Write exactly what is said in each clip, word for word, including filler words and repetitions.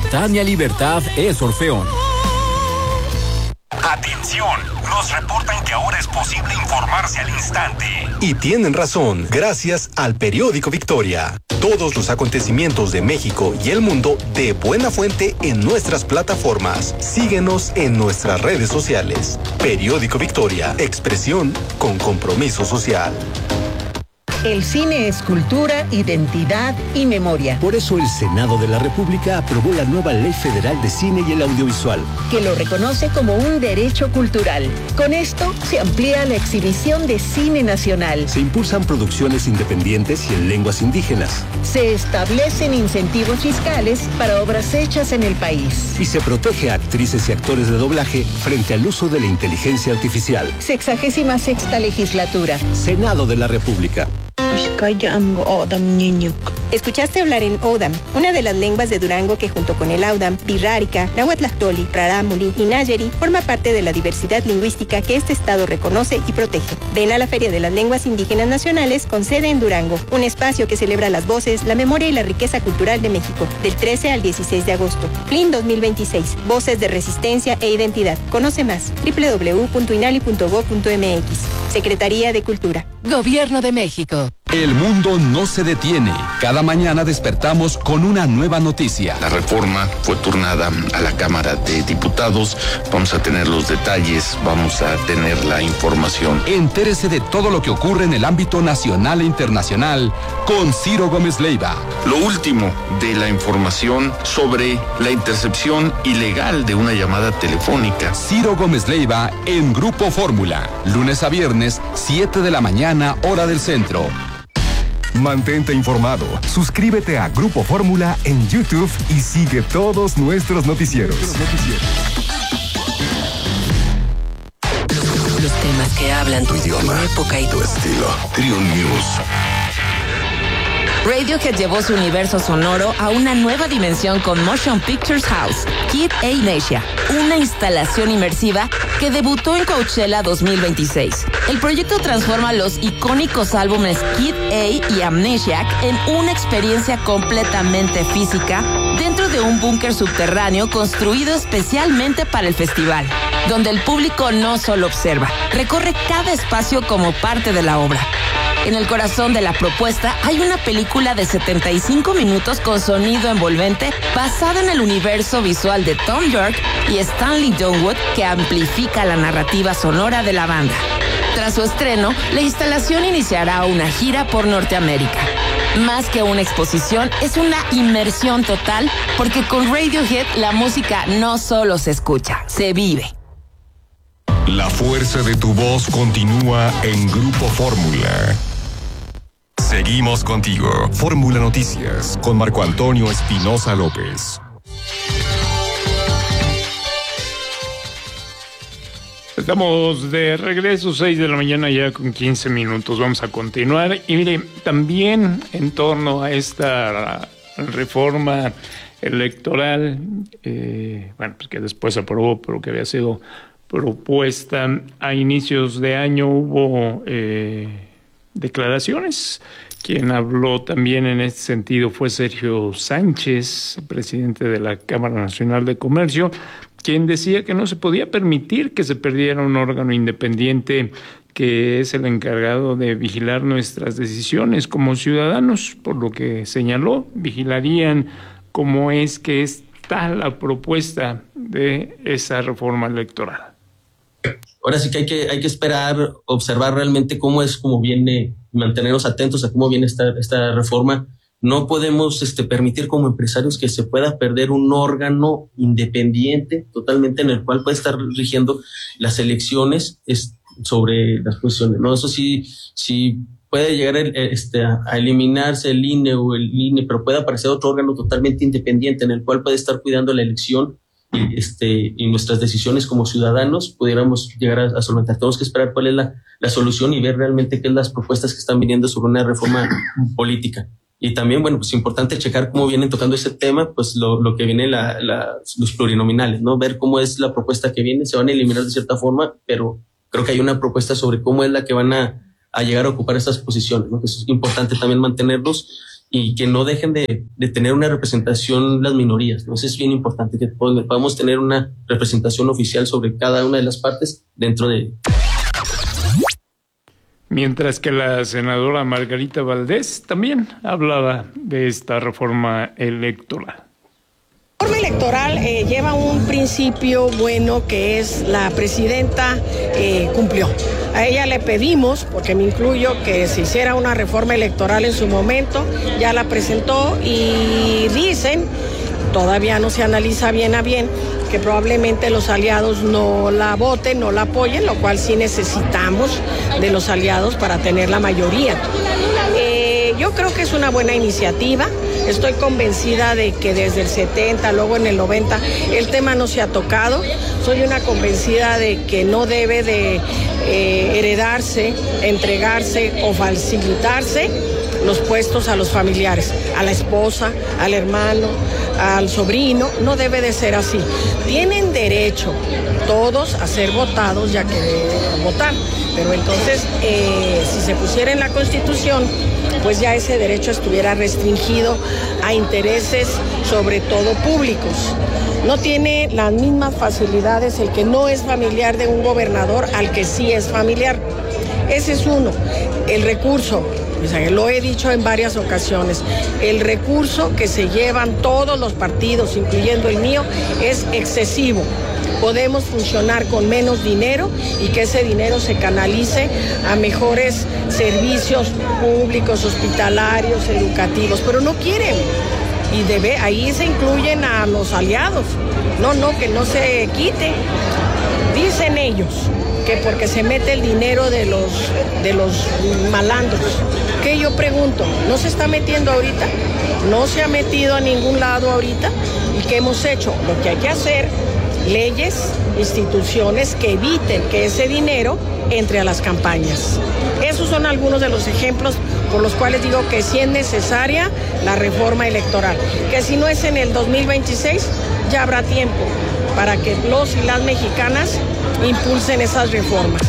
Tania Libertad es Orfeón. Atención, nos reportan que ahora es posible informarse al instante. Y tienen razón, gracias al periódico Victoria. Todos los acontecimientos de México y el mundo de buena fuente en nuestras plataformas. Síguenos en nuestras redes sociales. Periódico Victoria, expresión con compromiso social. El cine es cultura, identidad y memoria. Por eso el Senado de la República aprobó la nueva Ley Federal de Cine y el Audiovisual, que lo reconoce como un derecho cultural. Con esto se amplía la exhibición de cine nacional. Se impulsan producciones independientes y en lenguas indígenas. Se establecen incentivos fiscales para obras hechas en el país. Y se protege a actrices y actores de doblaje frente al uso de la inteligencia artificial. Sexagésima sexta legislatura. Senado de la República. Escuchaste hablar en Odam, una de las lenguas de Durango que junto con el Audam, Pirrárica, Nahuatlactoli, Rarámuri y Nayeri forma parte de la diversidad lingüística que este estado reconoce y protege. Ven a la Feria de las Lenguas Indígenas Nacionales con sede en Durango, un espacio que celebra las voces, la memoria y la riqueza cultural de México, del trece al dieciséis de agosto. F L I N dos mil veintiséis, Voces de Resistencia e Identidad. Conoce más, doble u doble u doble u punto inali punto gob punto eme equis. Secretaría de Cultura. Gobierno de México. El mundo no se detiene. Cada mañana despertamos con una nueva noticia. La reforma fue turnada a la Cámara de Diputados. Vamos a tener los detalles, vamos a tener la información. Entérese de todo lo que ocurre en el ámbito nacional e internacional con Ciro Gómez Leiva. Lo último de la información sobre la intercepción ilegal de una llamada telefónica. Ciro Gómez Leiva en Grupo Fórmula. Lunes a viernes, siete de la mañana, hora del centro. Mantente informado. Suscríbete a Grupo Fórmula en YouTube y sigue todos nuestros noticieros. Los temas que hablan tu idioma, tu época y tu estilo. Trio News. Radiohead llevó su universo sonoro a una nueva dimensión con Motion Pictures House, Kid A-Amnesia, una instalación inmersiva que debutó en Coachella dos mil veintiséis. El proyecto transforma los icónicos álbumes Kid A y Amnesiac en una experiencia completamente física dentro de un búnker subterráneo construido especialmente para el festival, donde el público no solo observa, recorre cada espacio como parte de la obra. En el corazón de la propuesta hay una película de setenta y cinco minutos con sonido envolvente basada en el universo visual de Tom York y Stanley Donwood que amplifica la narrativa sonora de la banda. Tras su estreno, la instalación iniciará una gira por Norteamérica. Más que una exposición, es una inmersión total porque con Radiohead la música no solo se escucha, se vive. La fuerza de tu voz continúa en Grupo Fórmula. Seguimos contigo. Fórmula Noticias con Marco Antonio Espinosa López. Estamos de regreso, seis de la mañana ya con quince minutos. Vamos a continuar. Y mire, también en torno a esta reforma electoral, eh, bueno, pues que después se aprobó, pero que había sido propuesta a inicios de año, hubo eh, declaraciones. Quien habló también en este sentido fue Sergio Sánchez, presidente de la Cámara Nacional de Comercio, quien decía que no se podía permitir que se perdiera un órgano independiente que es el encargado de vigilar nuestras decisiones como ciudadanos, por lo que señaló, vigilarían cómo es que está la propuesta de esa reforma electoral. Ahora sí que hay que, hay que esperar, observar realmente cómo es, cómo viene, mantenernos atentos a cómo viene esta, esta reforma. No podemos este, permitir como empresarios que se pueda perder un órgano independiente totalmente en el cual puede estar rigiendo las elecciones es, sobre las posiciones, ¿no? Eso sí, sí puede llegar el, este, a, a eliminarse el I N E o el I N E, pero puede aparecer otro órgano totalmente independiente en el cual puede estar cuidando la elección y, este, y nuestras decisiones como ciudadanos pudiéramos llegar a, a solventar. Tenemos que esperar cuál es la, la solución y ver realmente qué es las propuestas que están viniendo sobre una reforma política. Y también, bueno, pues importante checar cómo vienen tocando ese tema, pues lo, lo que viene la, la, los plurinominales, ¿no? Ver cómo es la propuesta que viene, se van a eliminar de cierta forma, pero creo que hay una propuesta sobre cómo es la que van a, a llegar a ocupar esas posiciones, ¿no? Que es importante también mantenerlos. y que no dejen de, de tener una representación las minorías, ¿no? Eso es bien importante, que podamos tener una representación oficial sobre cada una de las partes dentro de... Mientras que la senadora Margarita Valdés también hablaba de esta reforma electoral. La reforma electoral eh, lleva un principio bueno, que es la presidenta eh, cumplió. A ella le pedimos, porque me incluyo, que se hiciera una reforma electoral en su momento, ya la presentó y dicen, todavía no se analiza bien a bien, que probablemente los aliados no la voten, no la apoyen, lo cual sí necesitamos de los aliados para tener la mayoría. Eh, yo creo que es una buena iniciativa. Estoy convencida de que desde el setenta, luego en el noventa, el tema no se ha tocado. Soy una convencida de que no debe de eh, heredarse, entregarse o facilitarse los puestos a los familiares, a la esposa, al hermano, al sobrino. No debe de ser así. Tienen derecho todos a ser votados, ya que votar. Pero entonces, eh, si se pusiera en la Constitución, pues ya ese derecho estuviera restringido a intereses, sobre todo públicos. No tiene las mismas facilidades el que no es familiar de un gobernador al que sí es familiar. Ese es uno. El recurso, lo he dicho en varias ocasiones, el recurso que se llevan todos los partidos, incluyendo el mío, es excesivo. Podemos funcionar con menos dinero y que ese dinero se canalice a mejores servicios públicos, hospitalarios, educativos, pero no quieren. Y debe, ahí se incluyen a los aliados. No, no, que no se quite. Dicen ellos que porque se mete el dinero de los, de los malandros. Que yo pregunto, ¿no se está metiendo ahorita? ¿No se ha metido a ningún lado ahorita? ¿Y qué hemos hecho? Lo que hay que hacer, leyes, instituciones que eviten que ese dinero entre a las campañas. Esos son algunos de los ejemplos por los cuales digo que sí es necesaria la reforma electoral. Que si no es en el dos mil veintiséis, ya habrá tiempo para que los y las mexicanas impulsen esas reformas.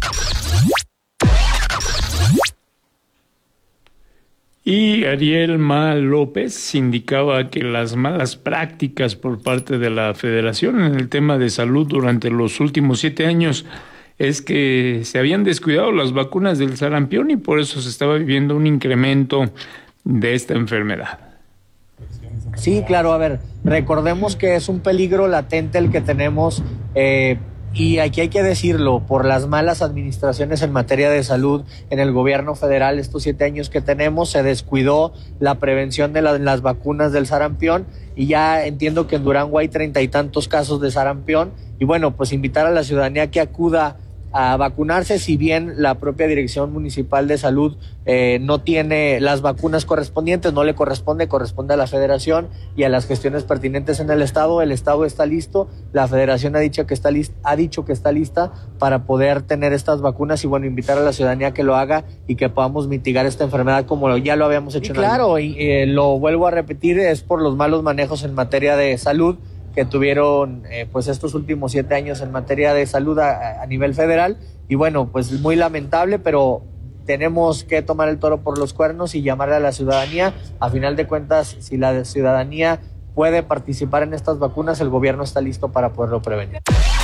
Y Ariel Ma López indicaba que las malas prácticas por parte de la Federación en el tema de salud durante los últimos siete años es que se habían descuidado las vacunas del sarampión y por eso se estaba viviendo un incremento de esta enfermedad. Sí, claro, a ver, recordemos que es un peligro latente el que tenemos eh, y aquí hay que decirlo, por las malas administraciones en materia de salud en el gobierno federal, estos siete años que tenemos, se descuidó la prevención de la, las vacunas del sarampión y ya entiendo que en Durango hay treinta y tantos casos de sarampión y bueno, pues invitar a la ciudadanía que acuda a vacunarse, si bien la propia Dirección Municipal de Salud eh, no tiene las vacunas correspondientes, no le corresponde, corresponde a la Federación y a las gestiones pertinentes en el Estado. El Estado está listo, la Federación ha dicho que está lista, ha dicho que está lista para poder tener estas vacunas y bueno, invitar a la ciudadanía que lo haga y que podamos mitigar esta enfermedad como ya lo habíamos hecho. Y claro, y eh, lo vuelvo a repetir, es por los malos manejos en materia de salud que tuvieron eh, pues estos últimos siete años en materia de salud a, a nivel federal y bueno, pues muy lamentable, pero tenemos que tomar el toro por los cuernos y llamarle a la ciudadanía. A final de cuentas, si la ciudadanía puede participar en estas vacunas, el gobierno está listo para poderlo prevenir.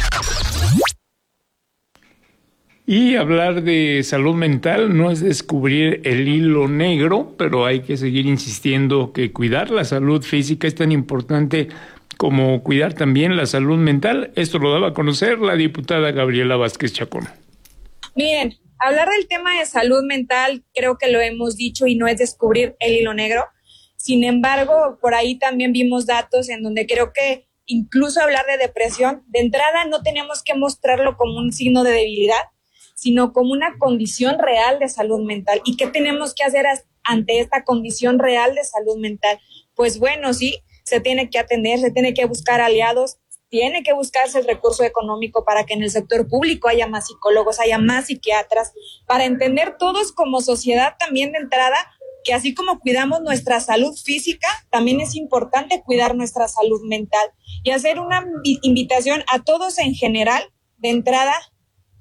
Y hablar de salud mental no es descubrir el hilo negro, pero hay que seguir insistiendo que cuidar la salud física es tan importante como cuidar también la salud mental. Esto lo daba a conocer la diputada Gabriela Vázquez Chacón. Miren, hablar del tema de salud mental creo que lo hemos dicho y no es descubrir el hilo negro. Sin embargo, por ahí también vimos datos en donde creo que incluso hablar de depresión, de entrada no tenemos que mostrarlo como un signo de debilidad, sino como una condición real de salud mental. ¿Y qué tenemos que hacer ante esta condición real de salud mental? Pues bueno, sí, se tiene que atender, se tiene que buscar aliados, tiene que buscarse el recurso económico para que en el sector público haya más psicólogos, haya más psiquiatras, para entender todos como sociedad también de entrada que así como cuidamos nuestra salud física, también es importante cuidar nuestra salud mental y hacer una invitación a todos en general, de entrada,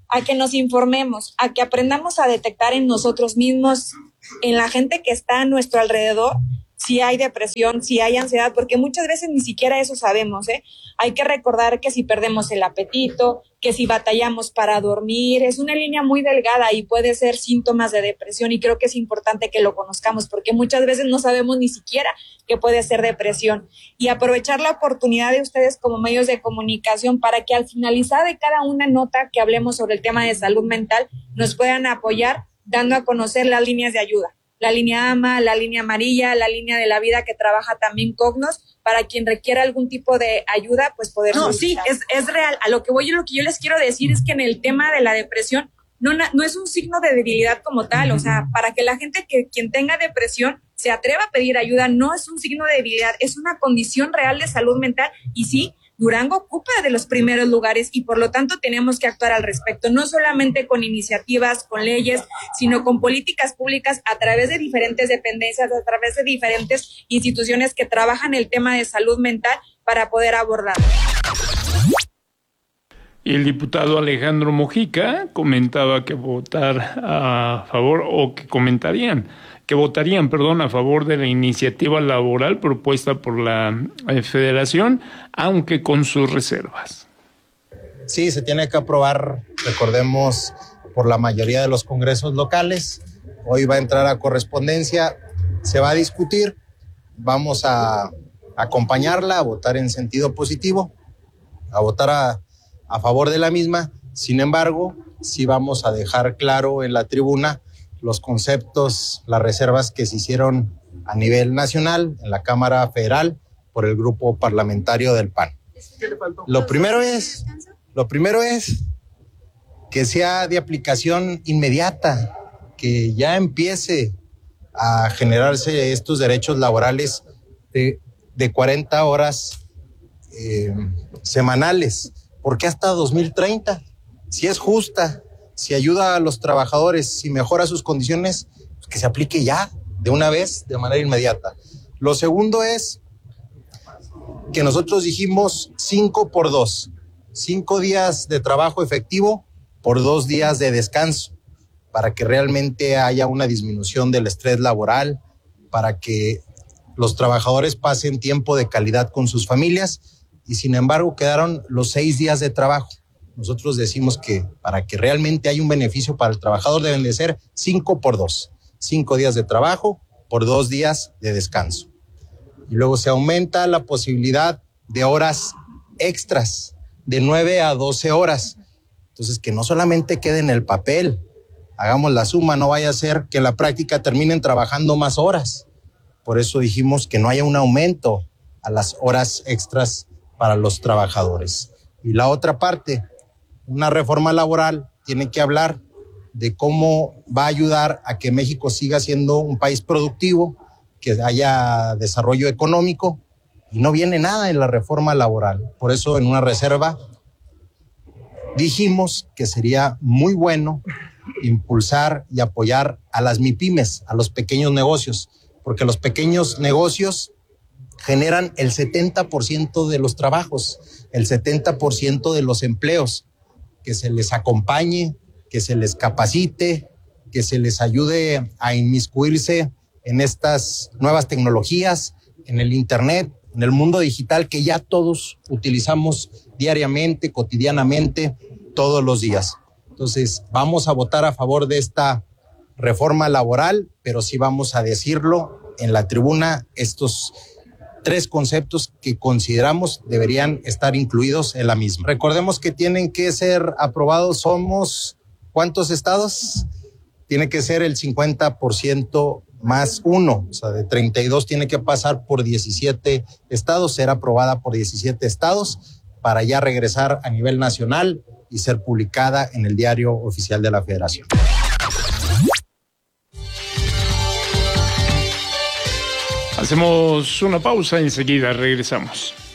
a que nos informemos, a que aprendamos a detectar en nosotros mismos, en la gente que está a nuestro alrededor, si hay depresión, si hay ansiedad, porque muchas veces ni siquiera eso sabemos, ¿eh? Hay que recordar que si perdemos el apetito, que si batallamos para dormir, es una línea muy delgada y puede ser síntomas de depresión, y creo que es importante que lo conozcamos porque muchas veces no sabemos ni siquiera que puede ser depresión. Y aprovechar la oportunidad de ustedes como medios de comunicación para que al finalizar de cada una nota que hablemos sobre el tema de salud mental nos puedan apoyar dando a conocer las líneas de ayuda. La línea AMA, la línea amarilla, la línea de la vida que trabaja también Cognos, para quien requiera algún tipo de ayuda, pues poder No, solicitar. sí, es, es real. A lo que voy, lo que yo les quiero decir es que en el tema de la depresión no, no es un signo de debilidad como tal. O sea, para que la gente que quien tenga depresión se atreva a pedir ayuda, no es un signo de debilidad, es una condición real de salud mental. Y sí, Durango ocupa de los primeros lugares y por lo tanto tenemos que actuar al respecto, no solamente con iniciativas, con leyes, sino con políticas públicas a través de diferentes dependencias, a través de diferentes instituciones que trabajan el tema de salud mental para poder abordarlo. Y el diputado Alejandro Mojica comentaba que votar a favor, o que comentarían, que votarían, perdón, a favor de la iniciativa laboral propuesta por la eh, Federación, aunque con sus reservas. Sí, se tiene que aprobar, recordemos, por la mayoría de los congresos locales. Hoy va a entrar a correspondencia, se va a discutir, vamos a acompañarla, a votar en sentido positivo, a votar a, a favor de la misma. Sin embargo, sí vamos a dejar claro en la tribuna los conceptos, las reservas que se hicieron a nivel nacional en la Cámara Federal por el grupo parlamentario del P A N. Lo primero es, lo primero es que sea de aplicación inmediata, que ya empiece a generarse estos derechos laborales de, de cuarenta horas eh, semanales. ¿Por qué hasta dos mil treinta? Si es justa, si ayuda a los trabajadores, si mejora sus condiciones, pues que se aplique ya, de una vez, de manera inmediata. Lo segundo es que nosotros dijimos cinco por dos, cinco días de trabajo efectivo por dos días de descanso, para que realmente haya una disminución del estrés laboral, para que los trabajadores pasen tiempo de calidad con sus familias, y sin embargo quedaron los seis días de trabajo. Nosotros decimos que para que realmente haya un beneficio para el trabajador deben de ser cinco por dos. Cinco días de trabajo por dos días de descanso. Y luego se aumenta la posibilidad de horas extras, de nueve a doce horas. Entonces, que no solamente quede en el papel, hagamos la suma, no vaya a ser que en la práctica terminen trabajando más horas. Por eso dijimos que no haya un aumento a las horas extras para los trabajadores. Y la otra parte, una reforma laboral tiene que hablar de cómo va a ayudar a que México siga siendo un país productivo, que haya desarrollo económico, y no viene nada en la reforma laboral. Por eso en una reserva dijimos que sería muy bueno impulsar y apoyar a las MIPYMES, a los pequeños negocios, porque los pequeños negocios generan el setenta por ciento de los trabajos, el setenta por ciento de los empleos. Que se les acompañe, que se les capacite, que se les ayude a inmiscuirse en estas nuevas tecnologías, en el Internet, en el mundo digital que ya todos utilizamos diariamente, cotidianamente, todos los días. Entonces, vamos a votar a favor de esta reforma laboral, pero sí vamos a decirlo en la tribuna, estos tres conceptos que consideramos deberían estar incluidos en la misma. Recordemos que tienen que ser aprobados, somos, ¿cuántos estados? Tiene que ser el cincuenta por ciento más uno, o sea, de treinta y dos tiene que pasar por diecisiete estados, ser aprobada por diecisiete estados, para ya regresar a nivel nacional y ser publicada en el Diario Oficial de la Federación. Hacemos una pausa y enseguida regresamos.